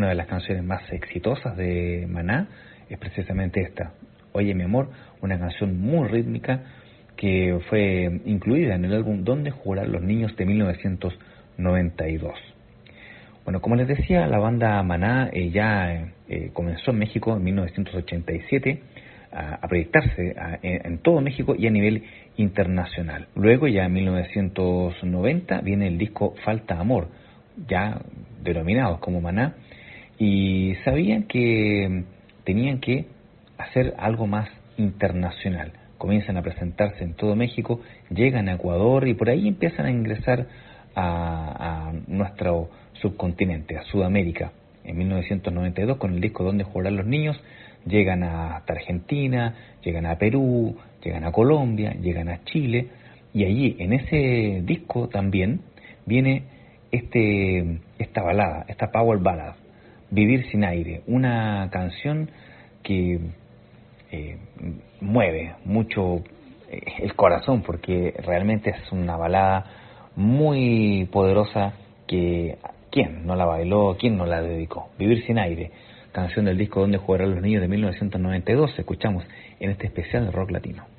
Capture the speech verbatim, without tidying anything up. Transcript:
una de las canciones más exitosas de Maná es precisamente esta, Oye mi amor, una canción muy rítmica que fue incluida en el álbum Donde jugarán los niños de mil novecientos noventa y dos. Bueno, como les decía, la banda Maná eh, ya eh, comenzó en México en mil novecientos ochenta y siete a, a proyectarse a, en, en todo México y a nivel internacional. Luego, ya en mil novecientos noventa, viene el disco Falta Amor, ya denominados como Maná, y sabían que tenían que hacer algo más internacional. Comienzan a presentarse en todo México, llegan a Ecuador y por ahí empiezan a ingresar a, a nuestro subcontinente, a Sudamérica. En mil novecientos noventa y dos, con el disco Donde jugarán los niños, llegan hasta Argentina, llegan a Perú, llegan a Colombia, llegan a Chile, y allí en ese disco también viene este esta balada, esta power ballad, Vivir sin aire, una canción que eh, mueve mucho eh, el corazón, porque realmente es una balada muy poderosa que quién no la bailó, quién no la dedicó. Vivir sin aire, canción del disco Donde jugarán los niños de mil novecientos noventa y dos, escuchamos en este especial de rock latino.